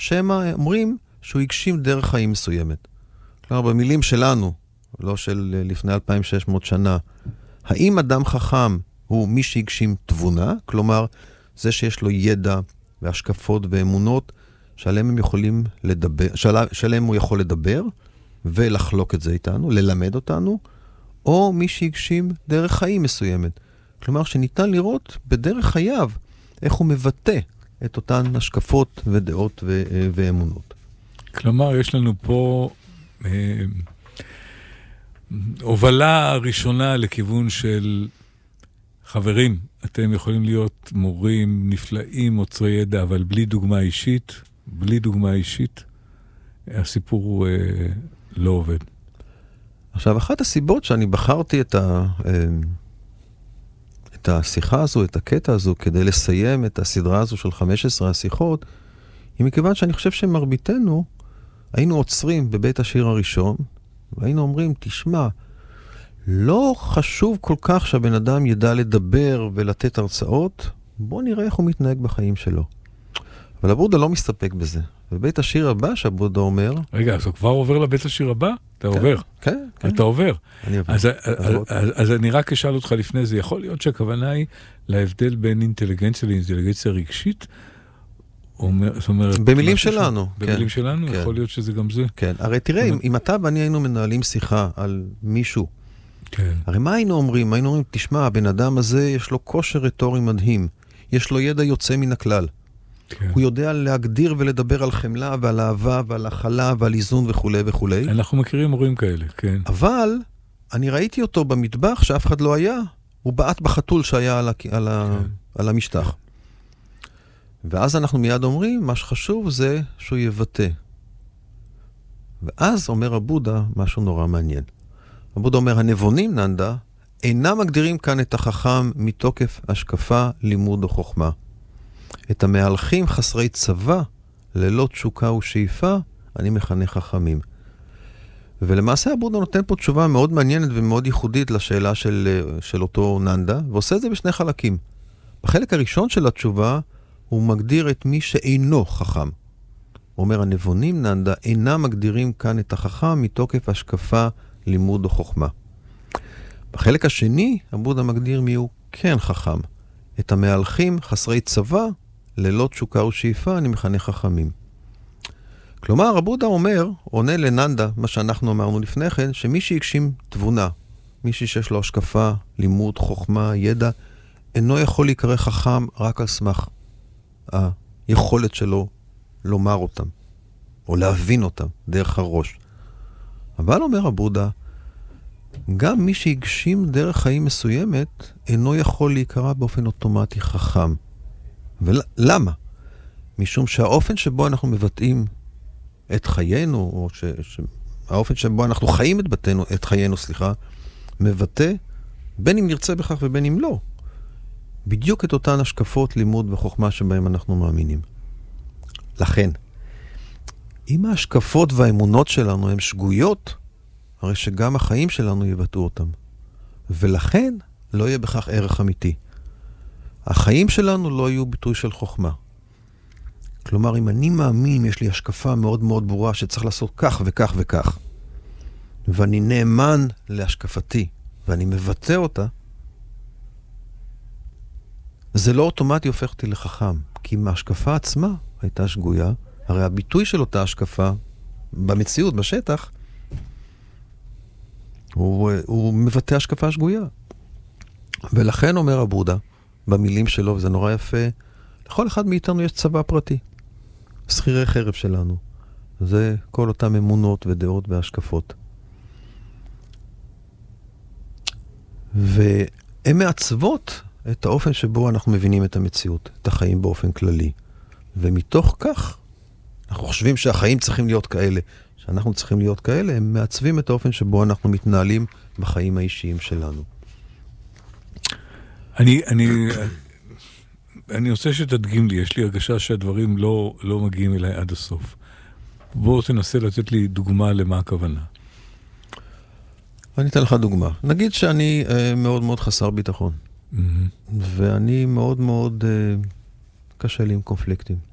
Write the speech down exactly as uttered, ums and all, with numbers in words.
שהם אומרים שהוא הגשים דרך חיים מסוימת. כלומר, במילים שלנו, לא של לפני אלפיים ושש מאות שנה, האם אדם חכם הוא מי שהגשים תבונה? כלומר, זה שיש לו ידע והשקפות ואמונות, שעליהם הם יכולים לדבר, שעליהם הוא יכול לדבר, ולחלוק את זה איתנו, ללמד אותנו, או מי שהגשים דרך חיים מסוימת. כלומר, שניתן לראות בדרך חייו, איך הוא מבטא את אותן השקפות ודעות ו- ואמונות. כלומר, יש לנו פה אה, הובלה ראשונה לכיוון של חברים. אתם יכולים להיות מורים נפלאים, עוצרי ידע, אבל בלי דוגמה אישית, בלי דוגמה אישית, הסיפור אה, לא עובד. עכשיו, אחת הסיבות שאני בחרתי את ה... אה, את השיחה הזו, את הקטע הזו, כדי לסיים את הסדרה הזו של חמש עשרה השיחות, היא מכיוון שאני חושב שמרביתנו היינו עוצרים בבית השיר הראשון, והיינו אומרים, תשמע, לא חשוב כל כך שהבן אדם ידע לדבר ולתת הרצאות, בוא נראה איך הוא מתנהג בחיים שלו. אבל הבודה לא מסתפק בזה. בבית השיר הבא שהבודה אומר... רגע, אז הוא כבר עובר לבית השיר הבא? אתה עובר. כן, כן. אתה עובר. אני עובר. אז, אז, אז, אז אני רק אשאל אותך לפני זה, יכול להיות שהכוונה היא להבדל בין אינטליגנציה לאינטליגנציה רגשית? זאת אומרת... במילים שלנו. במילים שלנו? יכול להיות שזה גם זה? כן. הרי תראה, אם אתה ואני היינו מנהלים שיחה על מישהו, הרי מה היינו אומרים? היינו אומרים, תשמע, הבן אדם הזה יש לו כושר רטורי מדהים, יש לו ידע יוצא מן הכלל. כן. הוא יודע להגדיר ולדבר על חמלה ועל אהבה ועל הכלה ועל איזון וכו' וכו'. אנחנו מכירים מורים כאלה, כן. אבל אני ראיתי אותו במטבח שאף אחד לא היה, הוא בעט בחתול שהיה על, ה... על, ה... כן. על המשטח. ואז אנחנו מיד אומרים, מה שחשוב זה שהוא יבטא. ואז אומר הבודה משהו נורא מעניין. הבודה אומר, הנבונים, ננדה, אינם מגדירים כאן את החכם מתוקף השקפה, לימוד או חוכמה. את המהלכים חסרי צבא, ללא תשוקה ושאיפה, אני מכנה חכמים. ולמעשה הבודה נותן פה תשובה מאוד מעניינת ומאוד ייחודית לשאלה של, של אותו ננדה, ועושה את זה בשני חלקים. בחלק הראשון של התשובה, הוא מגדיר את מי שאינו חכם. הוא אומר, הנבונים, ננדה, אינם מגדירים כאן את החכם מתוקף השקפה, לימוד או חוכמה. בחלק השני, הבודה מגדיר מי הוא כן חכם. את המהלכים חסרי צבא, ללא תשוקה ושאיפה, אני מכנה חכמים. כלומר, הבודה אומר, עונה לננדה, מה שאנחנו אמרנו לפני כן, שמי שהגשים תבונה, מי שיש לו השקפה, לימוד, חוכמה, ידע, אינו יכול להיקרא חכם רק על סמך היכולת שלו לומר אותם, או להבין אותם דרך הראש. אבל אומר הבודה, גם מי שהגשים דרך חיים מסוימת, אינו יכול להיקרא באופן אוטומטי חכם. ולמה? משום שהאופן שבו אנחנו מבטאים את חיינו, או ש... ש... האופן שבו אנחנו חיים את בתינו, את חיינו, סליחה, מבטא, בין אם נרצה בכך ובין אם לא, בדיוק את אותן השקפות, לימוד וחוכמה שבהם אנחנו מאמינים. לכן, אם ההשקפות והאמונות שלנו הן שגויות, הרי שגם החיים שלנו יבטאו אותם. ולכן לא יהיה בכך ערך אמיתי. החיים שלנו לא יהיו ביטוי של חוכמה. כלומר, אם אני מאמין, יש לי השקפה מאוד מאוד ברורה שצריך לעשות כך וכך וכך, ואני נאמן להשקפתי, ואני מבטא אותה, זה לא אוטומטי הופך אותי לחכם, כי אם ההשקפה עצמה הייתה שגויה, הרי הביטוי של אותה השקפה, במציאות, בשטח, הוא, הוא מבטא השקפה שגויה. ולכן אומר הבודה, במילים שלו, וזה נורא יפה, לכל אחד מאיתנו יש צבא פרטי. שכירי חרב שלנו. זה כל אותם אמונות ודעות והשקפות. והן מעצבות את האופן שבו אנחנו מבינים את המציאות, את החיים באופן כללי. ומתוך כך, אנחנו חושבים שהחיים צריכים להיות כאלה, שאנחנו צריכים להיות כאלה, הם מעצבים את האופן שבו אנחנו מתנהלים בחיים האישיים שלנו. אני, אני, אני רוצה שתדגים לי, יש לי הרגשה שהדברים לא, לא מגיעים אליי עד הסוף. בואו תנסה לתת לי דוגמה למה הכוונה. אני אתן לך דוגמה. נגיד שאני אה, מאוד מאוד חסר ביטחון. Mm-hmm. ואני מאוד מאוד אה, קשה לי עם קונפליקטים.